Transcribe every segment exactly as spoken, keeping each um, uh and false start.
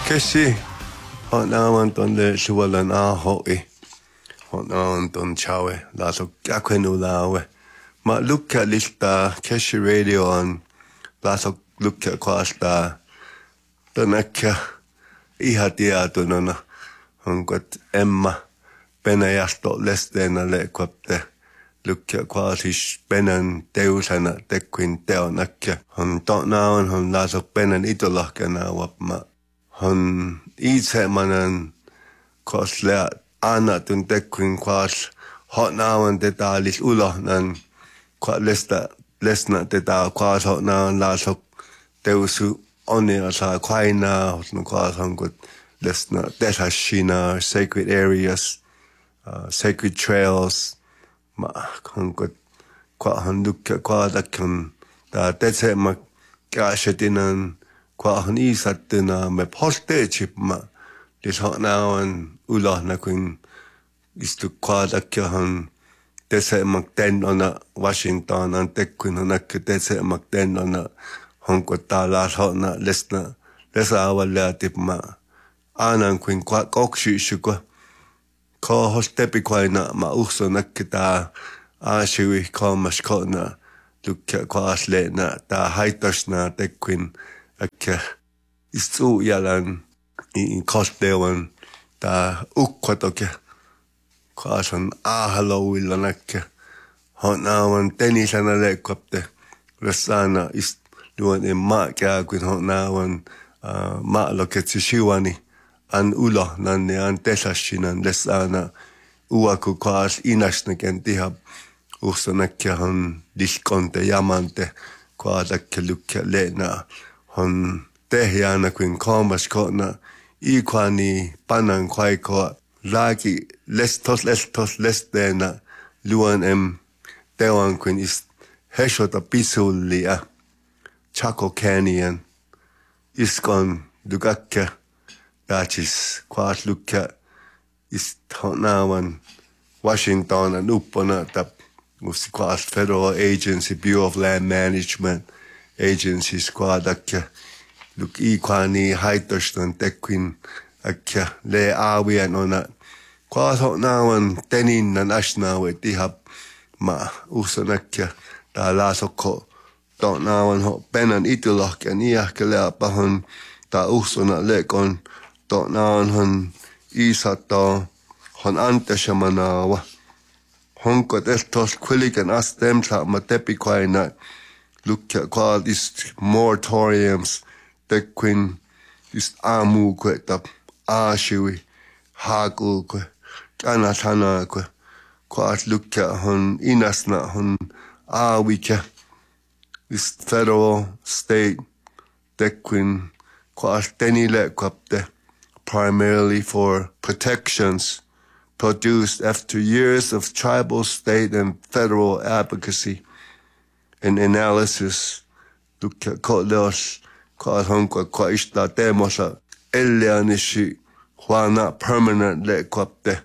Keshi, hon naman ton le suwalan a hoi. Hon naman ton chawe, laso kakwenu lawe. Ma lukka lista Keshi radio on, laso lukka kwasta. Tonakka ihatia tunona. Hon kot Emma Penajasto lesteena le kwapte. Lukka kwasis penan teusana tekkuin teonakka. Hon tonnaon hon laso penan itolahkana wapma. Hon itse manan kos lea anna tun tekkuin kwas hotnaawan tätä lis ulohnan kwa lesta lesna tätä kwas hotnaawan laasok teusu onia saa kwaina hotnu kwas hankut lesna tesashina sacred areas uh, sacred trails ma hankut kwa handukka kwa dakkan ta tetse ma kaashetinan kwa han isattuna me postechip ma lis hotnaawan ulohna kuin istu kwa dakkan tese makten ona Washington an tekkuin hanakka tese makten ona honko talas hotna lesna lesa awalleatip ma anan kuin kwa koksysykwa ko hostepi kwaina ma uhso nakka ta aashiwi kolmas kona lukka kwaasleena ta haitasna tekkuin akka istu jalan in kostewan ta ukkotoke kaasan aahalouilla näkkä honnaavan tenisana leikkopte ressana ist luon en maakää kuin honnaavan maaloketsi shiwani an ulo nanne an tesashinan ressana uaku kaas inasnaken tiha uhsa näkkä hon diskonte jamante kaadakke lukkä leena hon tehjana kuin kolmas kona ikwani panan kwaikoa laki lestos lestos lesteena luon em teon kuin is heshota pisullia Chaco Canyon iskon dugakke dachis kwaas lukka is tonaawan Washington an uppona tap musti kwaas Federal Agency Bureau of Land Management agencies kwaadakke luk ikwani haitoston tekkuin akka le aawian ona kwaas hotnaawan teninnan asnaawe tihap ma usonakka ta laasokko tonaawan ho penan itulohken iahkelea pahon ta usona lekon tonaawan hon isato hon anteshamanaawa honko testos kwiliken astemsa ma tepikwaina lukka kwaal ist moratoriums tekkuin ist aamuukwe tap aashiwi haakukwe kanasanakwe kwaas lukka hon inasna hon aawike ist federal state tekkuin kwaas tenile kwapte primarily for protections produced after years of tribal, state, and federal advocacy and analysis. Lukka koleos kwaas honko kwa ista teemosa Elianishi who not permanent lekwapte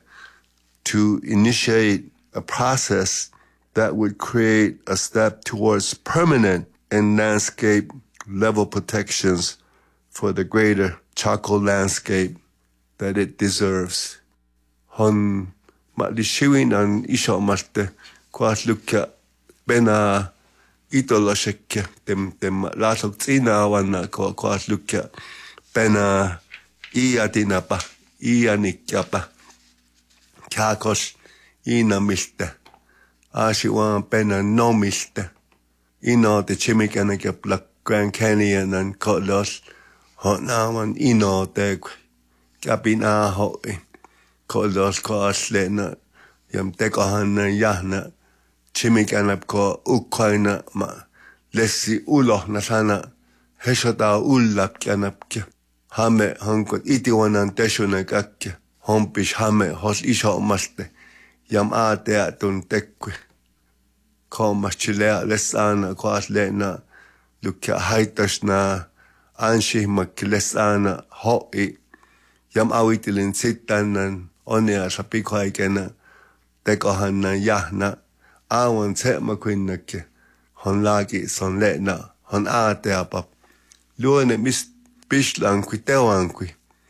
to initiate a process that would create a step towards permanent and landscape level protections for the greater Chaco landscape that it deserves. Hon malishiwin an ishomaste kwaas lukka bena itoloshekke tem tem lasok tsina wana kwaas lukka pena iatinapa, ianikkapa, kakos inamista, asiwan pena nomista, ino te chimikanakapla Grand Canyon and kolos, hotnaawan ino tekwe, kapin ahoi, kolos koaslena, yam tekohanna jahna, chimikanapko Ukraina ma, lessi ulohna sana, hesota ullapkanapkia. Hame hankot itiwanan tesune kakke, hompis hame hos isomaste, jam aateatun tekkui. Kolmas chilea lesana kwaas leena, lukka haitasna, anshihmakki lesana hoi, jam awitilin sittanan, oneasa pikhaikena, tekohannan jahna, awan tseemakuinnakke, hon laaki son leena, hon aateapap, luone mist Pishlanqui tewanqui,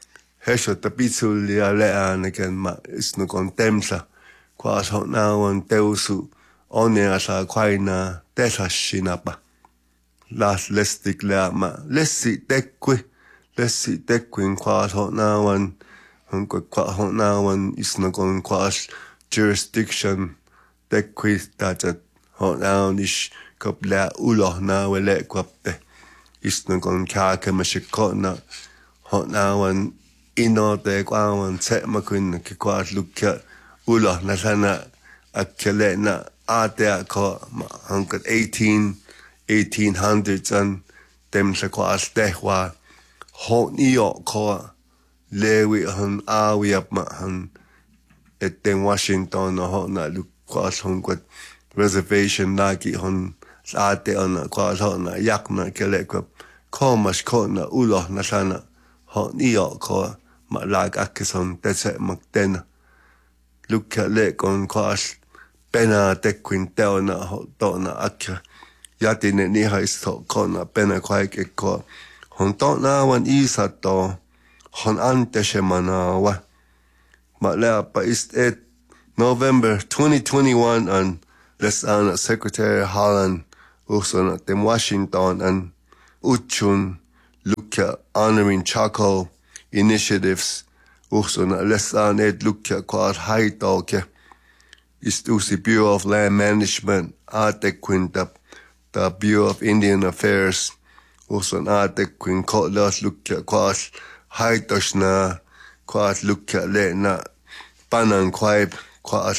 hesho tapitsulia leanaken ma isno contemsa quas hot now on teusu onea sa quaina tesashinapa las lestik lea ma lessi tekwi lessi tekwin quas hot now on hunko quas hot now on isno con quas jurisdiction tekwi that hot now ish kopla ulo na wele kwapte isno con kaka mashikona hot now on ino te kwawan se makun ke kwat lukya ulo na sana akele na ate ko hankat eighteen eighteen hundreds and dem se kwas tehwa hot niyo ko lewi han awi up ma han et den Washington no hot na lukwas hankat reservation lagi han ate on kwas hot na yakna kele ko ko mas ko na ulo na sana hot niyo ko ma lag akison tese magtena lukka le kon kwas pena te quintona hotona akya yatine ni haisto kona pena kwaike ko hontona wan isato hon ante semana wa ma le pa ist et November twenty twenty-one and lesana Secretary Holland usona tem Washington and uchun lukka honoring Chaco initiatives usona lesan ed lukka quad haitoke ist usi Bureau of Land Management ate quinta the Bureau of Indian Affairs usona ate quin kotlas lukka quad haitoshna quad lukka lena panan quaib quad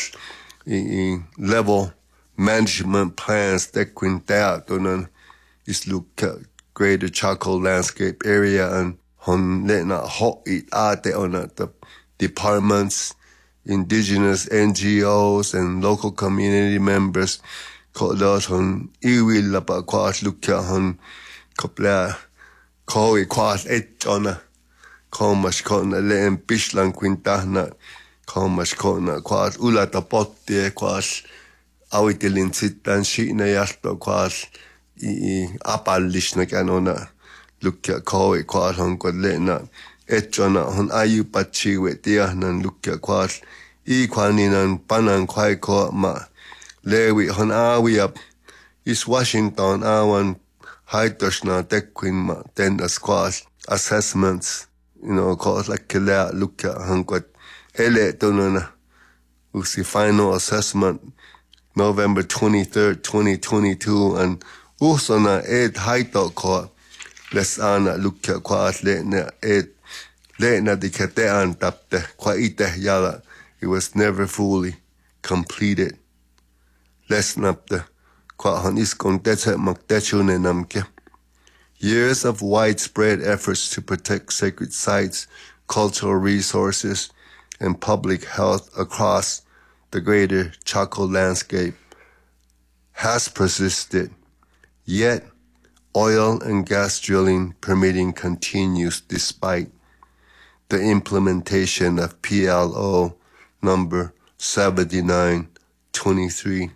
level management plans te quinta donan is lukka Greater Chaco Landscape Area and hon lena hot it ate on the departments, indigenous N G Os and local community members kolos hon iwi lapa quas lukya hon kopla koi quas et on komas kona leen pislan quintahna komas kona quas ulata potti quas awitilin sitan shina yasto quas i apallishna kanona lukya koi quas hon kodlena etchona hon ayu pachi we tiahnan lukya quas i quaninan panan quai ko ma lewi hon awi up is Washington awan haitoshna tequin ma tendas quas assessments you know quas like kila lukya hon kod ele tonona usi final assessment November twenty-third twenty twenty-two and usona ed haito ko lesana lukya quas lena ed lena dikate an tapte qua ite yala it was never fully completed lesnapte qua hanis kontete maktechune namke years of widespread efforts to protect sacred sites, cultural resources and public health across the greater Chaco landscape has persisted. Yet, oil and gas drilling permitting continues despite the implementation of P L O number seventy-nine twenty-three.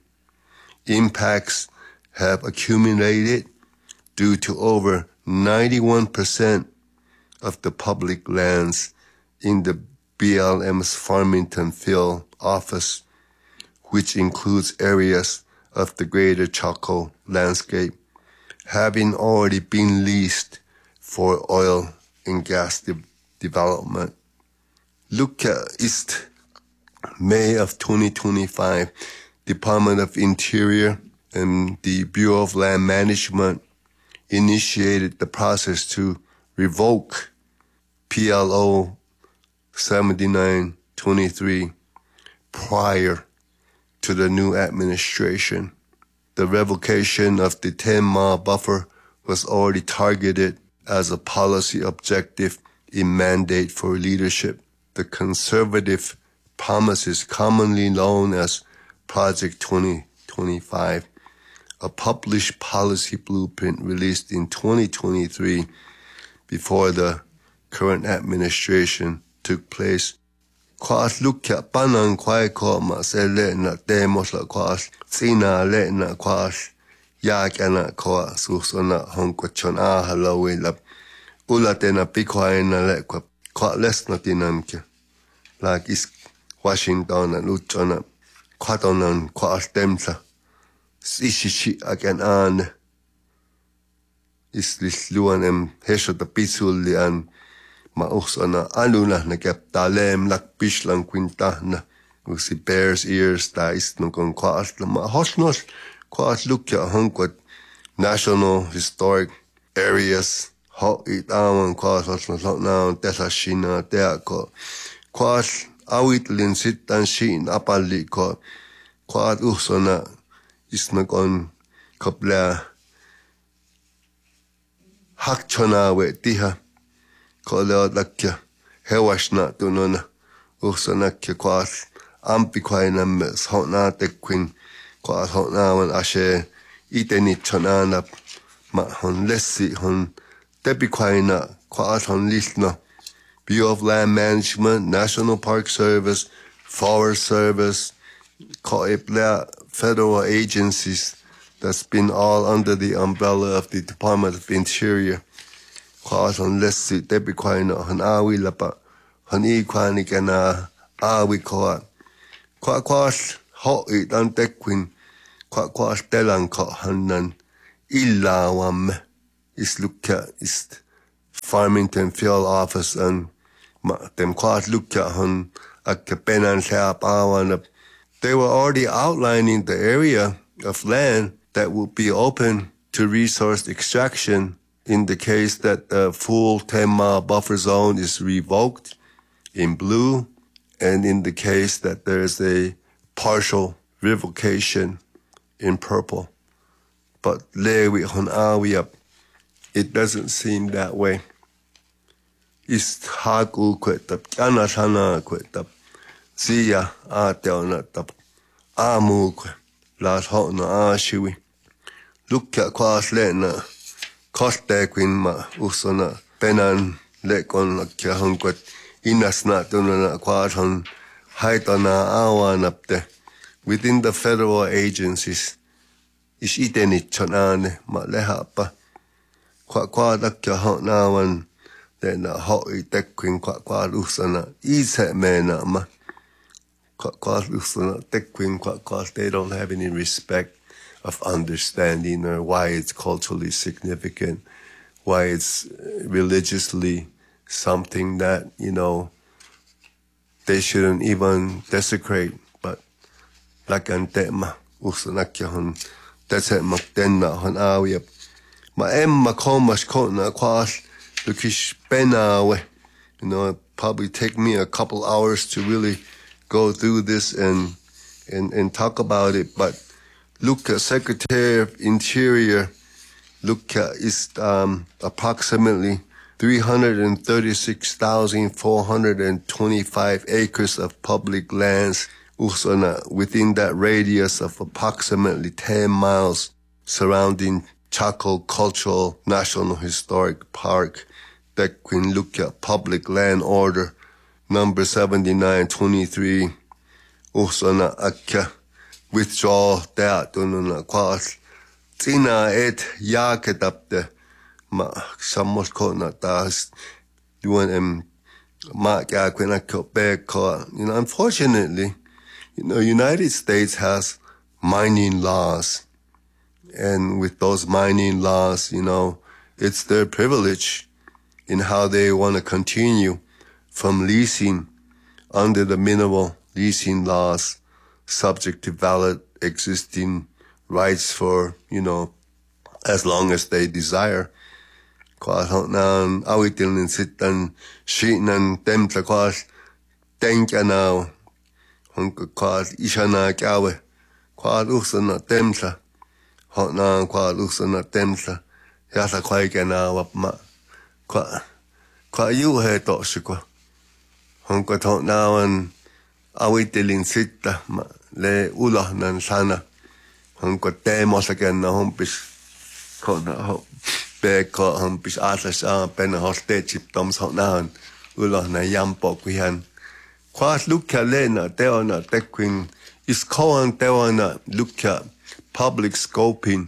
Impacts have accumulated due to over ninety-one percent of the public lands in the B L M's Farmington Field office, which includes areas of the greater Chaco landscape, having already been leased for oil and gas de- development. Look at East May of twenty twenty-five, Department of Interior and the Bureau of Land Management initiated the process to revoke P L O seventy-nine twenty-three prior to the new administration. The revocation of the ten-mile buffer was already targeted as a policy objective in mandate for leadership. The conservative promises commonly known as Project twenty twenty-five, a published policy blueprint released in twenty twenty-three before the current administration took place. Quas lukya panan quai ko ma se le na demos la quas tsina le na quas ya kana ko susona hong ko chon a halo we la ula te na pikwai na le ko kwa lesna tinanke like is Washington and Luchona Quatonan kwa stemsa Sishishi again an is this luanem hesho the pisulli an ma usana aluna na kep talem lak bishlan quintana usi bears ears da is no con quas ma hosnos quas look ya hunquat national historic areas ho it awan quas hosnos now tesashina teako quas awitlin sitan shin apalli ko quas usana is no con kopla hakchona we tiha koleo lakya hewashna tunona usana ke quas ampi kwaina mes hona te queen quas hona wan ashe iteni chonana ma hon lessi hon tepi kwaina quas hon lisna Bureau of Land Management, National Park Service, Forest Service, federal agencies that's been all under the umbrella of the Department of Interior. Quas on lessi tepi kwaina hon awi lapa hon i kwani kana awi koa. Qua quas ho it an tequin qua quas telan ko hanan illa wam is lukka is Farmington Field Office and ma them quas lukka hun akapenan sap awan. They were already outlining the area of land that would be open to resource extraction in the case that the full ten mile buffer zone is revoked in blue, and in the case that there is a partial revocation in purple. But lewi hon awi up, it doesn't seem that way. Is haku kwetap, anasana kwetap, siya ateona tap, amu kwe, las hotna ashiwi. Lukka quas lena, koste quin ma usona, penan lekon lakya hon kwet, inasna tunana quas hon, haitana awanapte. Within the federal agencies, is itenit chonane ma lehapa. Qua qua dakya hot nawan, then a hot itequin qua qua lusana, ise mena ma. Qua qua lusana, tequin qua qua, they don't have any respect of understanding or why it's culturally significant, why it's religiously something that, you know, they shouldn't even desecrate. But like antema, usanakya hon, that's it maktenna hon awiyap. Ma emma komash kotna quas lukish benawe. You know, it probably take me a couple hours to really go through this and and, and talk about it. But look at Secretary of Interior, look at is um, approximately three hundred thirty-six thousand four hundred twenty-five acres of public lands within that radius of approximately ten miles surrounding Chaco Cultural National Historic Park. That can look at Public Land Order number seventy-nine twenty-three. Usana akka withdraw that ununa quas. Tina et yaketapte. Ma samos kona tas doing um ma yakwena ko. You know, unfortunately, you know, United States has mining laws. And with those mining laws, you know, it's their privilege in how they want to continue from leasing under the mineral leasing laws, subject to valid existing rights for, you know, as long as they desire. Quas nan awitin sitan shinan temta quas tenka now. Hunka quas ishana kawe. Quas usana temta. Hot na qua lusana temsa, yasa quaike na wap ma. Qua, qua you he toshiko. Honka tot now and awitilin sita ma le ulah nan sana. Honka temos again na humpis. Kona ho. Beko humpis asas a pena hoste chip toms hot na ulah na yampo kuyan. Quas lukka lena teona tequin is koan teona lukka. Public scoping,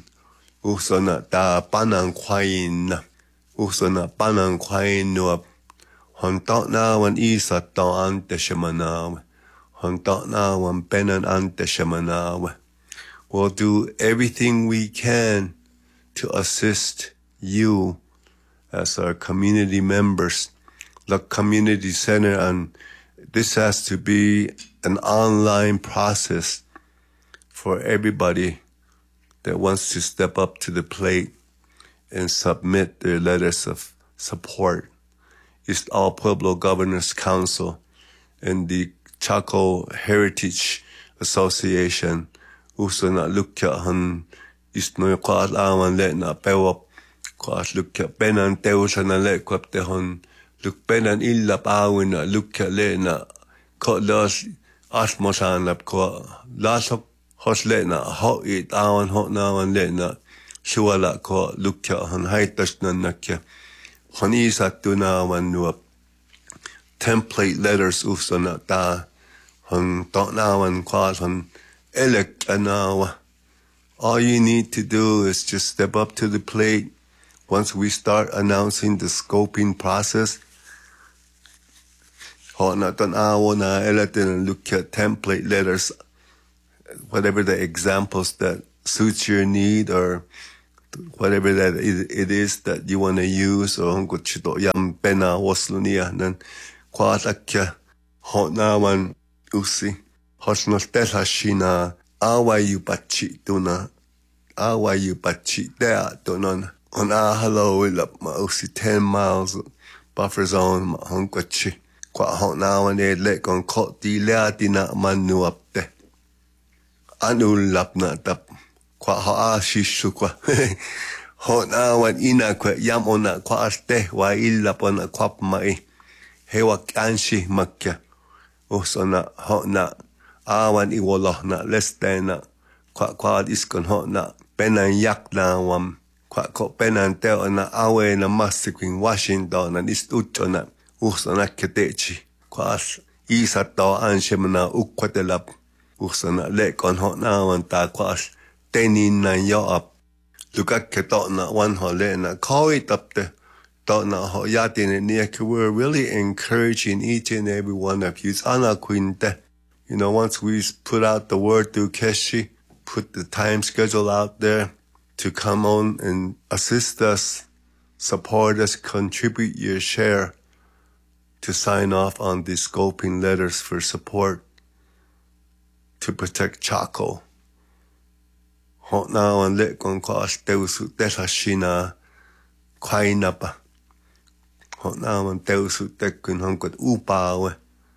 usona ta panang kwain, usona panang kwain no hon ta'nawan isa ta'ante shamanawe. Hon ta'nawan penan ante shamanawe. We'll do everything we can to assist you as our community members, the community center, and this has to be an online process for everybody that wants to step up to the plate and submit their letters of support. It's All Pueblo Governors Council and the Chaco Heritage Association. Uso na lukya han isno kwaat awan le na pewap kwaat lukya penan teusa na le kwapte hon luk penan illap awin na lukya le na ko las asmosan lap ko lasok hos le na ho it awan ho na awan le na shuwala ko lukya han haitas na nakya hon isa tu na awan nuap template letters uso na ta hon to na awan kwaat hon elek anawa. All you need to do is just step up to the plate. Once we start announcing the scoping process, ho na tan awo na elatin look at template letters, whatever the examples that suits your need or whatever that it is that you want to use, or hong chito yam pena waslunia nan kwatakya ho na wan usi. Hosnos tesa shina awa yu pachi tuna awa yu pachi dea tunon on a hello ilap ma usi ten miles buffer zone ma hongwachi kwa hon na wan e lek on kot di lea dina manu up te anu lap na tap kwa ha a shishu kwa hon na wan ina kwa yam ona kwa aste wa ilap ona kwap mai hewa kanshi makya usona hon na awan iwoloh na lestena kwa kwa iskon ho na penan yak na wam kwa ko penan teo na awe na masikwing Washington na istucho na usana ketechi kwa isa to anshem na ukwatelap usana lekon ho na wan ta kwa tenin na yo up lukak keto na wan ho le na koi tapte to na ho yatin ni we're really encouraging each and every one of you ana quinte. You know, once we put out the word through Keshi, put the time schedule out there to come on and assist us, support us, contribute your share to sign off on these scoping letters for support to protect Chaco. Hot now and let gon kwash teusu tesashina kwainapa. Hot now and teusu tekun honkot upawe.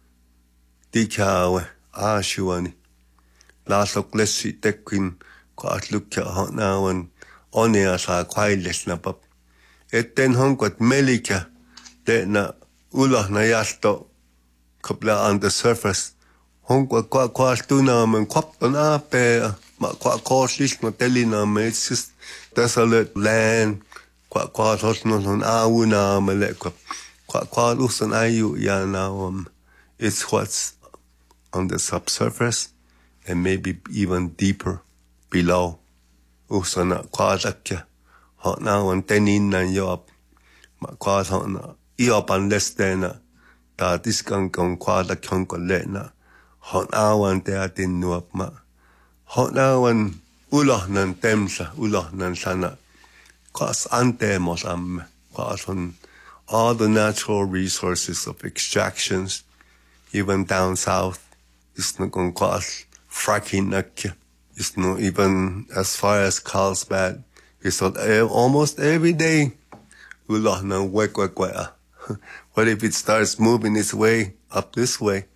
Dikawe. Ah, shuani. Last of lesi tekin kwaat lukya hot now and onea sa kwailes na pap. Et ten honkot melika de na ulah na yasto kopla on the surface. Honkot kwa kwaas tuna man kwap na pe ma kwa koslis no telina me. It's just desolate land. Kwa kwa hos no non awuna mele kwa kwa kwa usan ayu ya na um. It's what's on the subsurface and maybe even deeper below. Usana quadakya. Hot now and tenin na yop. Ma quad hona. Iop unless then ta diskan con quadak honko letna. Hot now and teatin nuap ma. Hot now and ulah nan temsa, ulah nan sana. Quas ante mos am. Quas on all the natural resources of extractions, even down south. It's not going to cost fracking nakya. It's not even as far as Carlsbad. It's almost every day. Ulah na wek wek wek. What if it starts moving its way up this way?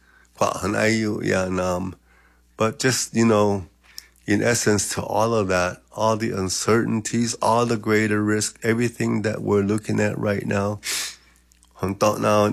But just, you know, in essence to all of that, all the uncertainties, all the greater risk, everything that we're looking at right now, you know,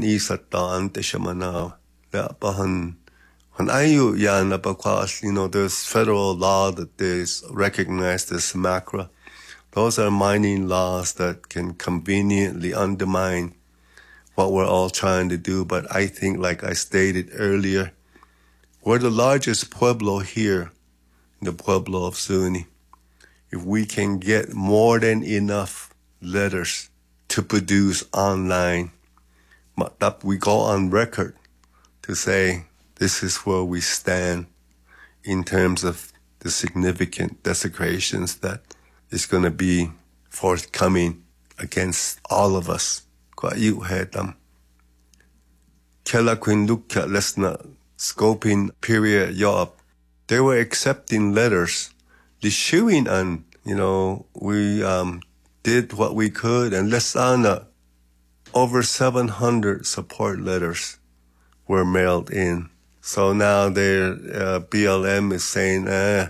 there's federal law that is recognized as MACRA. Those are mining laws that can conveniently undermine what we're all trying to do. But I think, like I stated earlier, we're the largest pueblo here, the Pueblo of Zuni. If we can get more than enough letters to produce online, Matap, we go on record to say this is where we stand in terms of the significant desecrations that is going to be forthcoming against all of us. Kwa yu hetam. Kela Queen Luka lesna scoping period yob. They were accepting letters. The shooing and, you know, we um, did what we could, and lesana over seven hundred support letters were mailed in. So now their uh, B L M is saying, eh,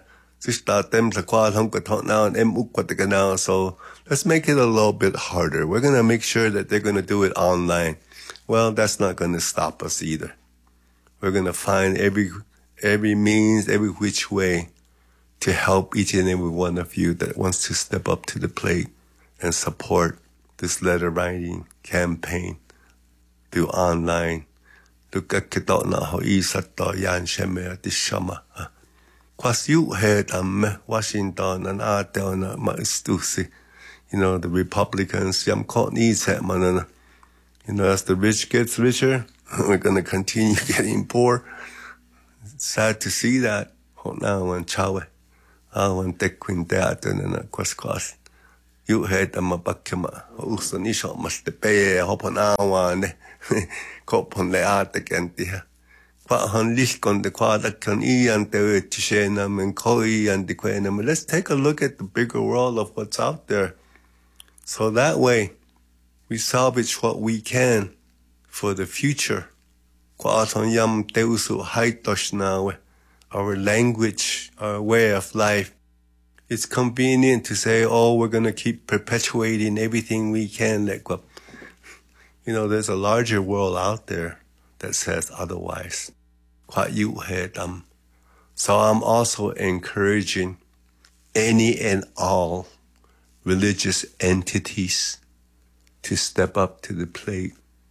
so let's make it a little bit harder. We're going to make sure that they're going to do it online. Well, that's not going to stop us either. We're going to find every every means, every which way to help each and every one of you that wants to step up to the plate and support this letter writing campaign through online. Look at Kitona ho isato yan sheme dishama. Kwas you head am Washington and Ateona Maistusi. You know, the Republicans, yam caught needs het manana. You know, as the rich gets richer, we're gonna continue getting poor. It's sad to see that. Ho na wan chawe. Ah wan tekwin teatun na kwas kwas. You head am bakema. Uso nisho mas te peye hopon awan. Kopon le ate kentiha. Kwa han liskon de kwa da kan ian te tishena men koi and de kwena. Let's take a look at the bigger world of what's out there. So that way, we salvage what we can for the future. Kwa aton yam teusu haitosh nawe. Our language, our way of life. It's convenient to say, oh, we're going to keep perpetuating everything we can. Like, well, you know, there's a larger world out there that says otherwise. Kwa yu hedam. So I'm also encouraging any and all religious entities to step up to the plate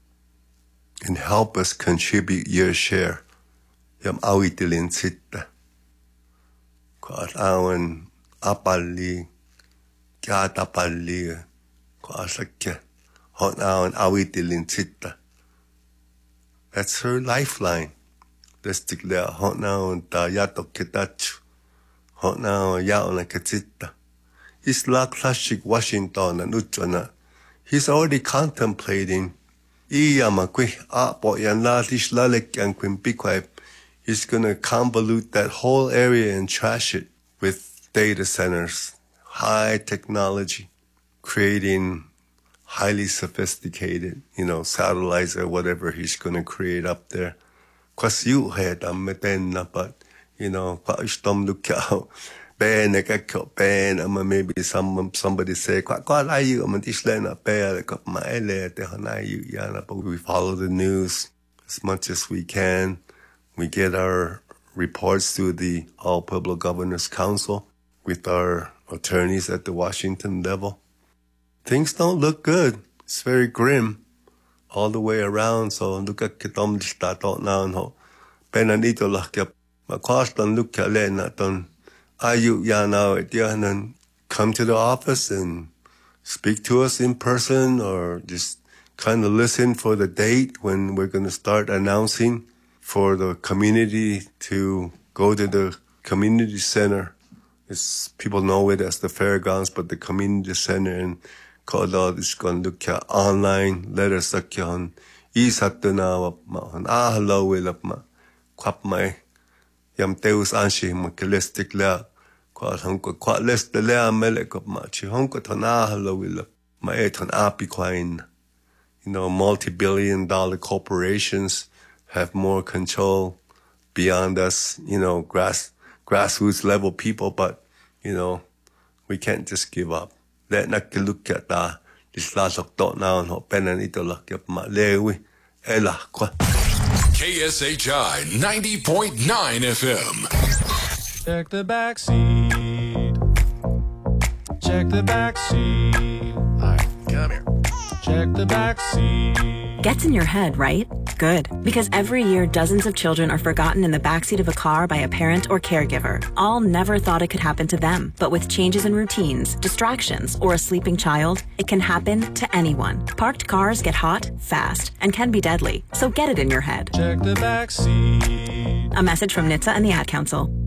and help us contribute your share. Yam awitilin sitta. Kwa awan apali, kya tapali, kwa sakya. Hot awan awitilin sitta. That's her lifeline. Let's declare hot now ta yato kitachu. Hot now yaona katita. He's like classic Washington and Uchana. He's already contemplating. Iyamakwi apo yan latish lalek yan kwimpikwai. He's gonna convolute that whole area and trash it with data centers, high technology, creating highly sophisticated, you know, satellites or whatever he's gonna create up there. Kwas yu hedam metenna, but you know, kwa ishtom lukao. Ben ekako ben ama maybe some somebody say kwa kwa la yu ama tishlena pe ko maele te hana yu yana, but we follow the news as much as we can. We get our reports through the All Pueblo Governors Council with our attorneys at the Washington level. Things don't look good. It's very grim all the way around. So look at kitom distato now no. Penanito lakya makwastan look kale naton. Ayu yana etianan come to the office and speak to us in person, or just kind of listen for the date when we're going to start announcing for the community to go to the community center. It's, people know it as the fairgrounds, but the community center in Kodod is going to look at online letters sakyan. Isatuna ma han ahalo wilap ma kwap mai yam teus anshi ma kelestik la kwa hanko kwa lest le amele kop ma chi hanko tana ahalo wilap ma eton api kwain. You know, multi-billion dollar corporations have more control beyond us, you know, grass grassroots level people, but you know, we can't just give up. Let nak look at that. This last octo now no penanito lak yap ma lewi ela kwa. K S H I ninety point nine F M. Check the back seat. Check the back seat. All right, come here. Check the back seat. Gets in your head, right? Good, because every year dozens of children are forgotten in the backseat of a car by a parent or caregiver. All never thought it could happen to them, but with changes in routines, distractions, or a sleeping child, it can happen to anyone. Parked cars get hot, fast, and can be deadly, so get it in your head. Check the backseat. A message from N H T S A and the Ad Council.